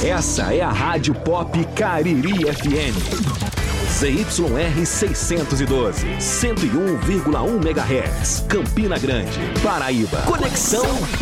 Essa é a Rádio Pop Cariri FM. ZYR 612, 101,1 MHz, Campina Grande, Paraíba. Conexão